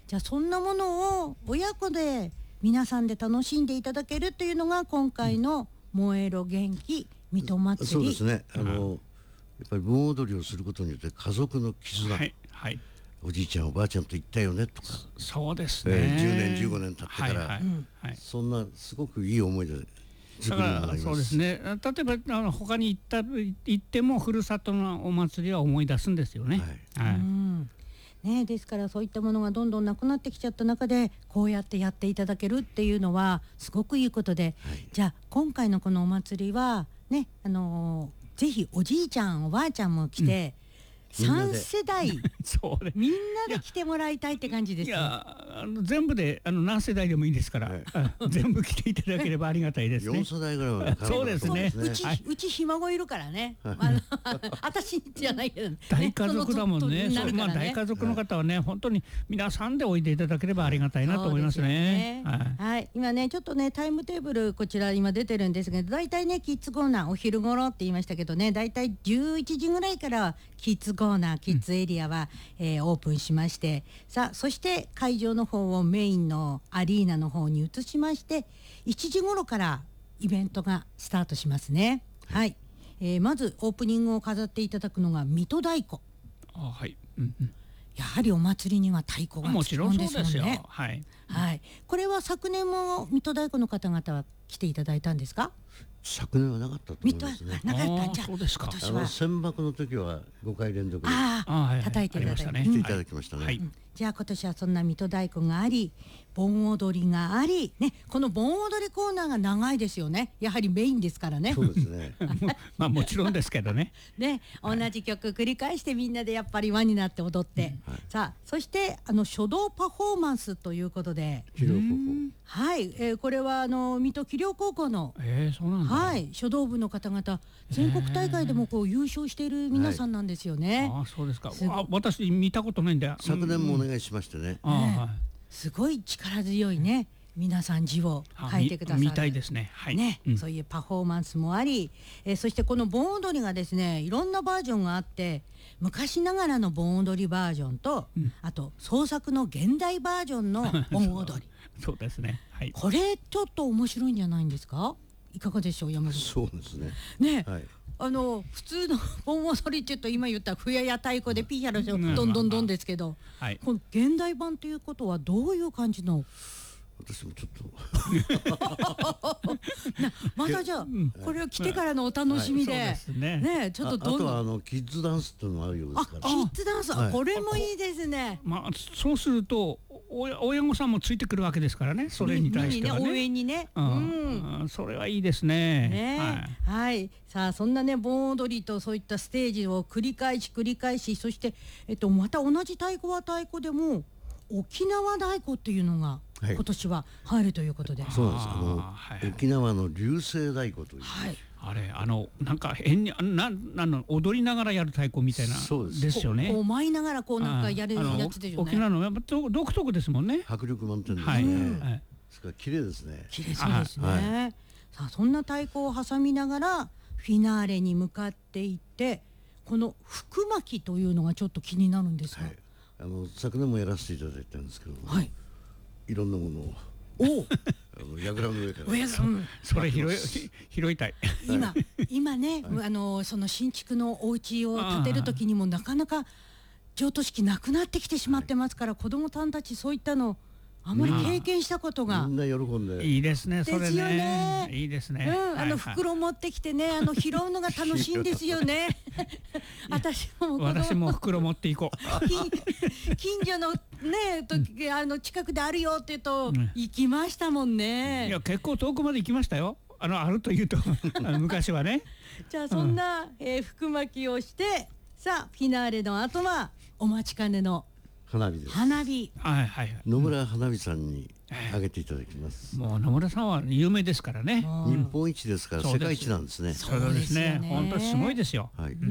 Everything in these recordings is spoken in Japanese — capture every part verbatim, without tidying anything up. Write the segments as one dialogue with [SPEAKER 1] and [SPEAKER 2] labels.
[SPEAKER 1] じゃあそんなものを親子で皆さんで楽しんでいただけるというのが今回の燃えろ元気水戸祭り。
[SPEAKER 2] そうですね、あの、うん、やっぱり盆踊りをすることによって家族の絆、はいはい、おじいちゃんおばあちゃんと行ったよねとか、
[SPEAKER 3] そうですね、
[SPEAKER 2] えー、じゅうねんじゅうごねん経ってから、はいはい、そんなすごくいい思い出作りになります。
[SPEAKER 3] そうですね、例えばあの他に行った行ってもふるさとのお祭りは思い出すんですよね。はいはい、
[SPEAKER 1] うんね、ですからそういったものがどんどんなくなってきちゃった中でこうやってやっていただけるっていうのはすごくいいことで、はい、じゃあ今回のこのお祭りはね、あのー、ぜひおじいちゃんおばあちゃんも来て、うん、さん世代
[SPEAKER 3] そうね、
[SPEAKER 1] みんなで来てもらいたいって感じですね。
[SPEAKER 3] いやあの全部であの何世代でもいいですから、はい、全部来ていただければありがたいですね。
[SPEAKER 2] よん世代ぐらいは、ね、
[SPEAKER 3] そうですね。
[SPEAKER 1] うち、はい、うちひ孫いるからね。あの私じゃないけど、ね、
[SPEAKER 3] 大家族だもんね。ね、まあ大家族の方はね、はい、本当に皆さんでおいでいただければありがたいなと思いますね。
[SPEAKER 1] はい、はい、今ねちょっとねタイムテーブルこちら今出てるんですけど、だいたいねキッズコーナーお昼頃って言いましたけどね、だいたいじゅういちじぐらいからキッズコーナーキッズエリアは、うんえー、オープンしまして、さあそして会場の方をメインのアリーナの方に移しましていちじ頃からイベントがスタートしますね。はい、えー、まずオープニングを飾っていただくのが水戸太鼓。
[SPEAKER 3] あ、はい、うんうん、
[SPEAKER 1] やはりお祭りには太鼓が必要ですもんね。
[SPEAKER 3] はい、
[SPEAKER 1] はい、これは昨年も水戸太鼓の方々は来ていただいたんですか？
[SPEAKER 2] 昨年はなかったと思いますね。
[SPEAKER 1] なかった。じゃあ
[SPEAKER 3] そうですか。
[SPEAKER 2] あの選抜の時はごかい連続で
[SPEAKER 1] 叩いていただいて、
[SPEAKER 2] 来ていただきましたね。はい、
[SPEAKER 1] うん、じゃあ今年はそんな水戸太鼓があり盆踊りがあり、ね、この盆踊りコーナーが長いですよね。やはりメインですからね。
[SPEAKER 2] そうですね
[SPEAKER 3] まあもちろんですけどね
[SPEAKER 1] ね、同じ曲繰り返してみんなでやっぱり輪になって踊って、うん、はい、さあそしてあの書道パフォーマンスということで、
[SPEAKER 2] 器量高校、
[SPEAKER 1] はい、えー、これはあの水戸器量高校の、
[SPEAKER 3] えー、そうなんだ、
[SPEAKER 1] はい、書道部の方々全国大会でもこう優勝している皆さんなんですよね。
[SPEAKER 3] はい、あ、そうですか。あ、私見たことないんだ。
[SPEAKER 2] 昨年もお願いしましてね、
[SPEAKER 1] ね、あ、すごい力強いね、皆さん字を書いてくださる、
[SPEAKER 3] 見たいですね。はい、
[SPEAKER 1] ね、うん、そういうパフォーマンスもあり、えー、そしてこの盆踊りがですねいろんなバージョンがあって、昔ながらの盆踊りバージョンと、うん、あと創作の現代バージョンの盆踊り
[SPEAKER 3] そうですね、はい、
[SPEAKER 1] これちょっと面白いんじゃないんですか？いかがでしょう、山口さん。
[SPEAKER 2] そうですね。
[SPEAKER 1] ね、
[SPEAKER 2] はい、
[SPEAKER 1] あの普通の盆踊りって言うと今言った笛や太鼓でピーヒャラショどんどんどんですけど、はい、この現代版ということはどういう感じの？
[SPEAKER 2] 私もちょっと
[SPEAKER 1] なまたじゃあ、うん、これを来てからのお楽しみで、はい、そうですね、ね、ちょっとどんどん
[SPEAKER 2] あ, あとはあのキッズダンスっていうのもあるようですから。
[SPEAKER 1] あ、キッズダンス、はい、これもいいですね。
[SPEAKER 3] まあそうすると親, 親御さんもついてくるわけですからね、それに対してはね、
[SPEAKER 1] 応援にね、
[SPEAKER 3] うん、うん、それはいいですね。
[SPEAKER 1] ね、はい、はい、さあそんなね盆踊りとそういったステージを繰り返し繰り返し、そして、えっと、また同じ太鼓は太鼓でも沖縄太鼓っていうのが今年は入るということで、はい、
[SPEAKER 2] そうです。あの、はい、沖縄の流星太鼓という、
[SPEAKER 3] はい、あれあのなんか変にななの踊りながらやる太鼓みたいなですよね。
[SPEAKER 1] こう舞いながらこうなんかやるやつでしょうね。
[SPEAKER 3] 沖縄のやっぱ独特ですもんね。
[SPEAKER 2] 迫力満点ですね。はい、ですから綺麗ですね。
[SPEAKER 1] 綺麗そうですね。はい、さあそんな太鼓を挟みながらフィナーレに向かっていって、この福巻きというのがちょっと気になるんですが、はい、
[SPEAKER 2] あの昨年もやらせていただいたんですけど、はい、いろんなものを
[SPEAKER 1] お
[SPEAKER 2] 櫓の上から
[SPEAKER 1] 上そ,
[SPEAKER 3] それ拾い拾いたい
[SPEAKER 1] 今今ね、はい、あのその新築のお家を建てる時にもなかなか譲渡式なくなってきてしまってますから、はい、子どもさんたちそういったのあまり経験したことが、
[SPEAKER 2] みんな喜んで
[SPEAKER 3] いいですね。それね、
[SPEAKER 1] ですよね。
[SPEAKER 3] いいですね。
[SPEAKER 1] うん、あの袋持ってきてね、あの拾うのが楽しいんですよね。私も
[SPEAKER 3] 私も袋持っていこう。
[SPEAKER 1] 近所のね時、あの近くであるよって言うと、うん、行きましたもんね。
[SPEAKER 3] いや結構遠くまで行きましたよ。あのあるというと昔はね。
[SPEAKER 1] じゃあそんな、うん、えー、福巻きをして、さあフィナーレの後はお待ちかねの
[SPEAKER 2] 花火です。
[SPEAKER 1] 花火、
[SPEAKER 3] はいはいはい、
[SPEAKER 2] 野村花火さんにあげていただきます。
[SPEAKER 3] もう野村さんは有名ですからね。
[SPEAKER 2] 日本一ですから世界一なんですね。
[SPEAKER 3] そうですね。本当にすごいですよ。
[SPEAKER 2] はい、
[SPEAKER 1] うん、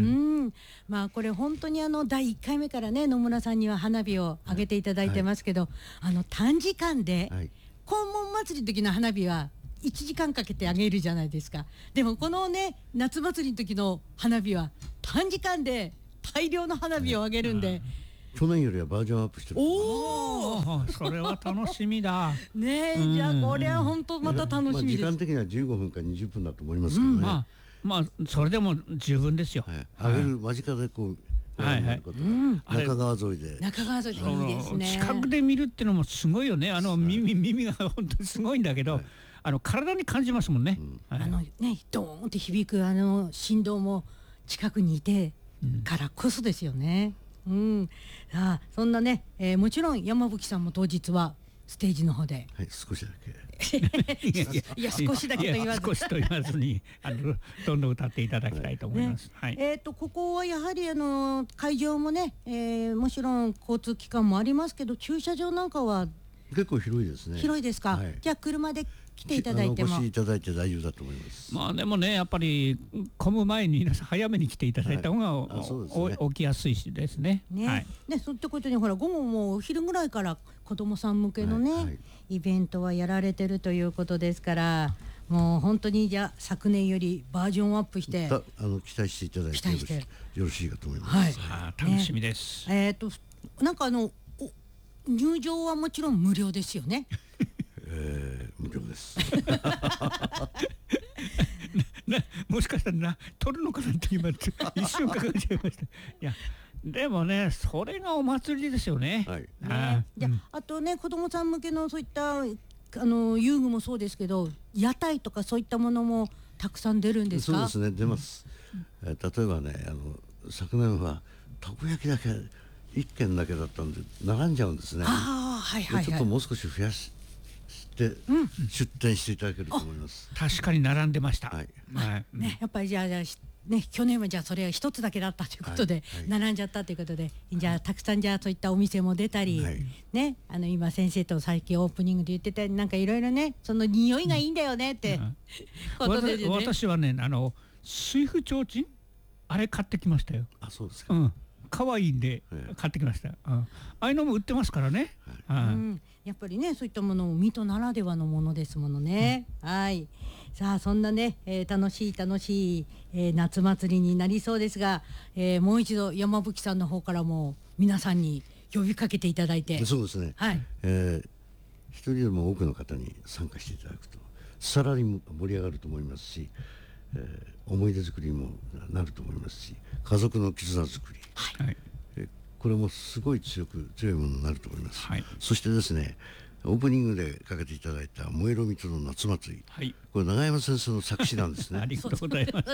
[SPEAKER 1] まあこれ本当にあのだいいっかいめからね野村さんには花火をあげていただいてますけど、はい、あの短時間で、はい、黄門祭りの時の花火はいちじかんかけてあげるじゃないですか。でもこのね夏祭りの時の花火は短時間で大量の花火をあげるんで、はい、
[SPEAKER 2] 去年よりはバージョンアップしてる。
[SPEAKER 1] おお、
[SPEAKER 3] あそれは楽しみだ。
[SPEAKER 1] ねえ、じゃあこれは本当また楽しみです。
[SPEAKER 2] まあ、時間的にはじゅうごふんかにじゅっぷんだと思いますけどね。うん、
[SPEAKER 3] まあまあそれでも十分ですよ。
[SPEAKER 2] はい、上げる間近でこう。はいはい、中川沿いで
[SPEAKER 1] 中川沿いでいいですね。
[SPEAKER 3] 近くで見るっていうのもすごいよね。あの耳耳が本当にすごいんだけど、はい、あの体に感じますもんね。うんはい、
[SPEAKER 1] あのねドーンって響くあの振動も近くにいてからこそですよね。うん、うん、あそんなね、えー、もちろん山吹さんも当日はステージの方で、
[SPEAKER 2] はい、少しだけ
[SPEAKER 1] いやいや少しだけと言わず
[SPEAKER 3] 少しと言わずにあのどんどん歌っていただきたいと思います。
[SPEAKER 1] ねはい、えっ、ー、とここはやはりあの会場もね、えー、もちろん交通機関もありますけど駐車場なんかは
[SPEAKER 2] 結構広いですね。
[SPEAKER 1] 広いですか。はい、じゃあ車で来ていただいても
[SPEAKER 2] お越しいただいて大丈夫だと思います。
[SPEAKER 3] まあでもねやっぱり混む前に皆さん早めに来ていただいた方が、はいね、起きやすいしですね。
[SPEAKER 1] ね、はい、ねそういったことにほら午後もお昼ぐらいから子どもさん向けのね、はいはい、イベントはやられてるということですからもう本当にじゃあ昨年よりバージョンアップして
[SPEAKER 2] あの期待していただいてよろしい、よろしいかと思います。
[SPEAKER 3] はい、あ楽しみです。
[SPEAKER 1] ね、えっ、ー、となんかあの入場はもちろん無料ですよね。
[SPEAKER 2] えー、無料です。
[SPEAKER 3] ななもしかしたらな取るのかなって今一瞬かかっちゃいました。いやでもねそれがお祭りですよね。
[SPEAKER 2] はい。
[SPEAKER 1] ねじゃあ、うん、あとね子どもさん向けのそういったあの遊具もそうですけど屋台とかそういったものもたくさん出るんですか。
[SPEAKER 2] そうですね出ます。うん、えー、例えばねあの昨年はたこ焼きだけ一軒だけだったんで並んじゃうんですね。
[SPEAKER 1] あはいはいはい、
[SPEAKER 2] ちょっともう少し増やしで、うん、出店していただけると思います。
[SPEAKER 3] 確かに並んでました。はい。
[SPEAKER 1] はい、ねやっぱりじゃあじゃあね去年はじゃあそれは一つだけだったということで、はいはい、並んじゃったということでじゃあたくさんじゃあそういったお店も出たり、はい、ねあの今先生と最近オープニングで言ってたなんかいろいろねその匂いがいいんだよねって、うん、ことでね。
[SPEAKER 3] 私はねあの水府提灯あれ買ってきましたよ。
[SPEAKER 2] あそうですか。
[SPEAKER 3] うん可愛いんで買ってきました。うん、ああいうのも売ってますからね。
[SPEAKER 1] はい、うん、やっぱりねそういったものも水戸ならではのものですものね。うん、はい。さあそんなね、えー、楽しい楽しい、えー、夏祭りになりそうですが、えー、もう一度山吹さんの方からも皆さんに呼びかけていただいて。
[SPEAKER 2] そうですね。
[SPEAKER 1] はい。
[SPEAKER 2] えー、一人でも多くの方に参加していただくとさらに盛り上がると思いますし。えー、思い出作りにもなると思いますし家族の絆作り、はい、えこれもすごい強く強いものになると思います。はい、そしてですねオープニングでかけていただいた「燃えろ水戸の夏祭り」はい、これ永山先生の作詞なんですね。
[SPEAKER 3] ありがとうございます。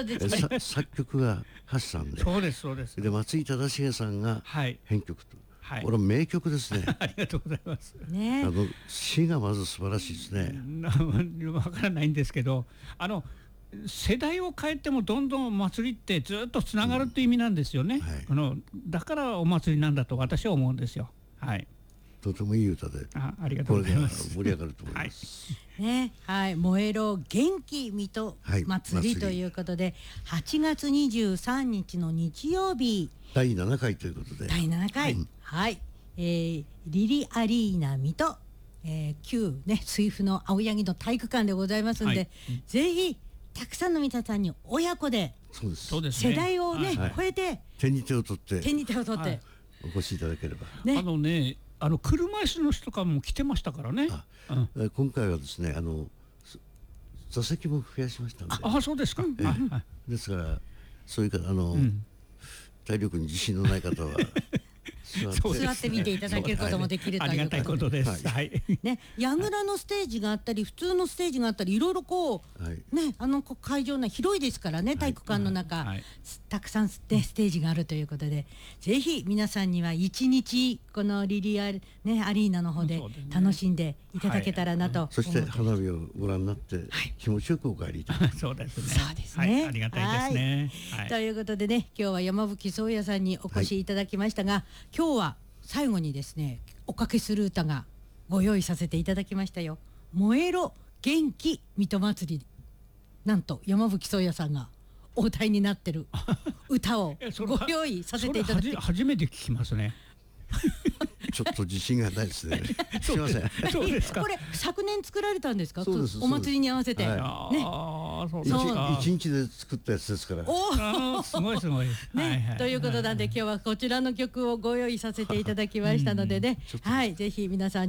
[SPEAKER 2] え作曲が橋さんで
[SPEAKER 3] そうですそうです
[SPEAKER 2] で松井忠重さんが編曲と、はい、これは名曲ですね。
[SPEAKER 3] ありがとうございます。
[SPEAKER 1] ね、
[SPEAKER 2] あの詩がまず素晴らしいですね。
[SPEAKER 3] わからないんですけどあの世代を変えてもどんどん祭りってずっとつながるっていう意味なんですよね。うんはい、あのだからお祭りなんだと私は思うんですよ。はい。
[SPEAKER 2] とてもいい歌で
[SPEAKER 3] あ, ありがとうございます。
[SPEAKER 2] 盛り上がると思います。
[SPEAKER 1] はい、ねはい、燃えろ元気水戸祭りということで、はい、はちがつにじゅうさんにちの日曜日
[SPEAKER 2] だいななかいということで
[SPEAKER 1] だいななかい、はいはい、えー、リリアリーナ水戸、えー、旧ね水府の青柳の体育館でございますので、はいうん、ぜひたくさんの皆さんに親子で
[SPEAKER 2] そうです
[SPEAKER 1] 世代をね、はい、超えて
[SPEAKER 2] 手に手を取って
[SPEAKER 1] 手に手を取って、はい、
[SPEAKER 2] お越しいただければ、
[SPEAKER 3] ね、あのねあの車椅子の人とかも来てましたからね。
[SPEAKER 2] うん、今回はですねあの座席も増やしましたので
[SPEAKER 3] ああそうですか、うん
[SPEAKER 2] えー、ですからそういうかあの、うん、体力に自信のない方は
[SPEAKER 1] 座って見ていただけることもできるということで、
[SPEAKER 3] ありがたいことです。はい。
[SPEAKER 1] ね、櫓のステージがあったり、普通のステージがあったり、いろいろこう、はい、ね、あの会場の広いですからね、体育館の中、はいはい、たくさん、ね、ステージがあるということで、ぜひ皆さんには一日このリリア、ね、アリーナの方で楽しんでいただけたらなと思って、
[SPEAKER 2] そして花火をご覧になって、はい、気持ちよくお帰りいただく。
[SPEAKER 3] そうですね。
[SPEAKER 1] そうですね。
[SPEAKER 3] はい、ありがたいですね。
[SPEAKER 1] はい、ということでね、今日は山吹宗也さんにお越しいただきましたが、はい、今日は最後にですねおかけする歌がご用意させていただきましたよ。燃えろ元気水戸祭り、なんと山吹宗也さんがお歌いになってる歌をご用意させていただき
[SPEAKER 3] 初めて聞きますね。
[SPEAKER 2] ちょっと自信がないですね。すみません。
[SPEAKER 3] そうですか。
[SPEAKER 1] これ昨年作られたんですか？
[SPEAKER 2] そうです。
[SPEAKER 1] お祭りに合わせて。
[SPEAKER 2] はい、
[SPEAKER 1] ね。
[SPEAKER 3] ああ、そう
[SPEAKER 2] ですか。一日で作ったやつですから。
[SPEAKER 3] おお、すごいすごい。
[SPEAKER 1] ね、はいはい、ということなんで今日はこちらの曲をご用意させていただきましたのでね。はい、ぜひ皆さん